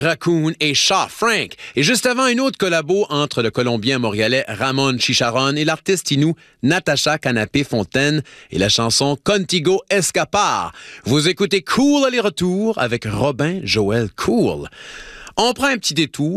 Raccoon et Shaw Frank. Et juste avant, une autre collabo entre le Colombien montréalais Ramon Chicharron et l'artiste inou Natacha Canapé-Fontaine et la chanson Contigo Escapar. Vous écoutez Cool aller-retour avec Robin Joël Cool. On prend un petit détour